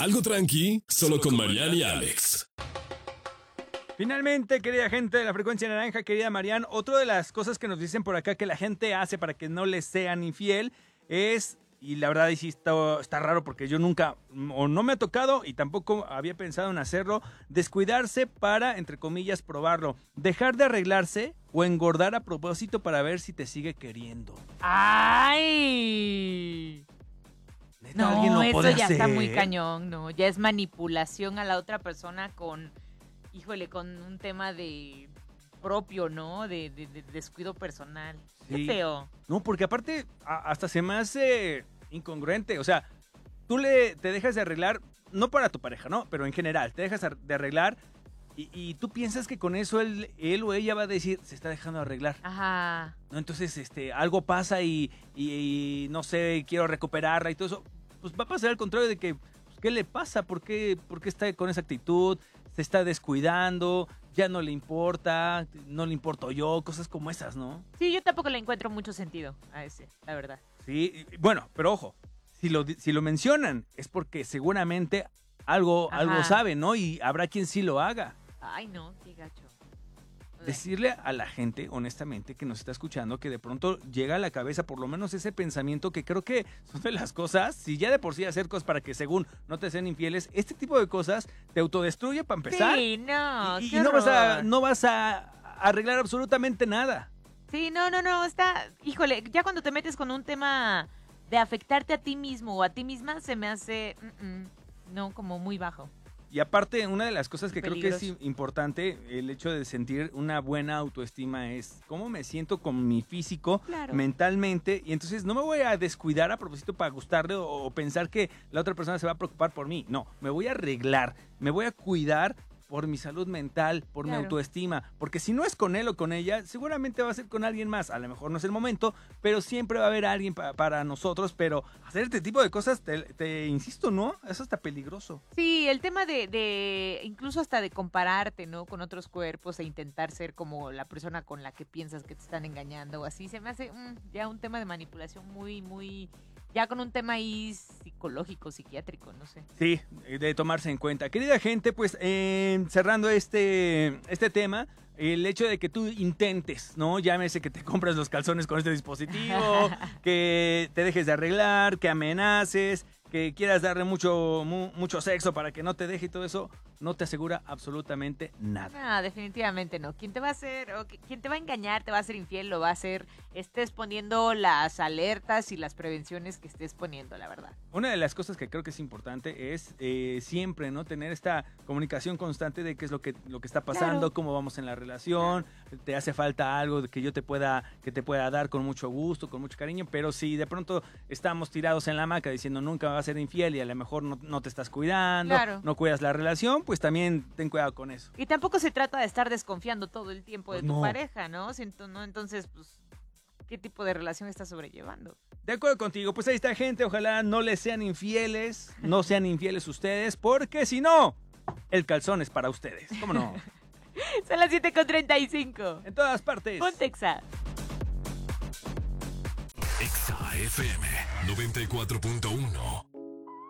Algo tranqui, solo con Marian y Alex. Finalmente, querida gente de la frecuencia naranja, querida Marian, otra de las cosas que nos dicen por acá que la gente hace para que no les sean infiel es, y la verdad sí está raro porque yo nunca, o no me ha tocado y tampoco había pensado en hacerlo, descuidarse para, entre comillas, probarlo, dejar de arreglarse o engordar a propósito para ver si te sigue queriendo. ¡Ay! ¿Neta alguien lo eso puede ya está hacer? muy cañón, ¿no? Ya es manipulación a la otra persona con un tema de propio, ¿no? De descuido personal. Sí. Qué feo. No, porque aparte hasta se me hace incongruente. O sea, tú te dejas de arreglar, no para tu pareja, ¿no? Pero en general, te dejas de arreglar y tú piensas que con eso él o ella va a decir, se está dejando de arreglar. Ajá. ¿No? Entonces, algo pasa y no sé, quiero recuperarla y todo eso. Pues va a pasar al contrario de que, pues, ¿qué le pasa? ¿Por qué está con esa actitud? Se está descuidando, ya no le importa, no le importo yo, cosas como esas, ¿no? Sí, yo tampoco le encuentro mucho sentido a ese, la verdad. Sí, bueno, pero ojo, si lo mencionan es porque seguramente algo sabe, ¿no? Y habrá quien sí lo haga. Ay, no, qué gacho. Decirle a la gente, honestamente, que nos está escuchando, que de pronto llega a la cabeza por lo menos ese pensamiento que creo que son de las cosas, si ya de por sí hacer cosas para que según no te sean infieles, este tipo de cosas te autodestruye para empezar. Sí, no, Y qué no vas a arreglar absolutamente nada. Sí, no, está, híjole, ya cuando te metes con un tema de afectarte a ti mismo o a ti misma, se me hace, no, como muy bajo. Y aparte, una de las cosas que Peligroso. creo que es importante, el hecho de sentir una buena autoestima es cómo me siento con mi físico, Claro. mentalmente, y entonces no me voy a descuidar a propósito para gustarle o pensar que la otra persona se va a preocupar por mí. No, me voy a arreglar, me voy a cuidar por mi salud mental, por mi Claro. autoestima, porque si no es con él o con ella, seguramente va a ser con alguien más, a lo mejor no es el momento, pero siempre va a haber alguien para nosotros, pero hacer este tipo de cosas, te insisto, ¿no? Eso está peligroso. Sí, el tema de incluso hasta de compararte, ¿no? Con otros cuerpos e intentar ser como la persona con la que piensas que te están engañando o así, se me hace ya un tema de manipulación muy, ya con un tema ahí psicológico, psiquiátrico, no sé. Sí, de tomarse en cuenta. Querida gente, pues cerrando este tema, el hecho de que tú intentes, ¿no? Llámese que te compras los calzones con este dispositivo, que te dejes de arreglar, que amenaces, que quieras darle mucho sexo para que no te deje y todo eso, no te asegura absolutamente nada. No, definitivamente no. Quien te va a hacer, o quien te va a engañar, te va a hacer infiel, lo va a hacer, estés poniendo las alertas y las prevenciones que estés poniendo, la verdad. Una de las cosas que creo que es importante es siempre, ¿no? Tener esta comunicación constante de qué es lo que está pasando, Claro. cómo vamos en la relación, te hace falta algo que te pueda dar con mucho gusto, con mucho cariño, pero si de pronto estamos tirados en la hamaca diciendo nunca me vas a ser infiel y a lo mejor no te estás cuidando, Claro. no cuidas la relación, pues también ten cuidado con eso. Y tampoco se trata de estar desconfiando todo el tiempo de Pues tu no. pareja, ¿no? ¿No? Entonces, pues, ¿qué tipo de relación estás sobrellevando? De acuerdo contigo, pues ahí está, gente, ojalá no les sean infieles, no sean infieles ustedes, porque si no, el calzón es para ustedes, ¿cómo no? Son las 7:35. En todas partes. Ponte Exa. Exa FM 94.1.